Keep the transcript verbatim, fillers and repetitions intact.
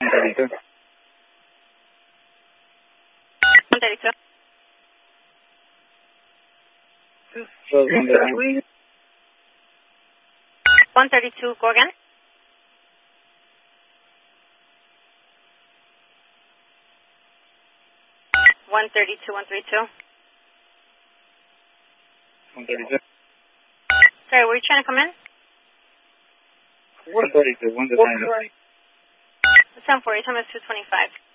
thirty-two. one thirty-two. one thirty-two, go again. one thirty-two, one thirty-two. one thirty-two. Sorry, were you trying to come in? one thirty-two, one thirty-two. seven forty, time is two twenty-five.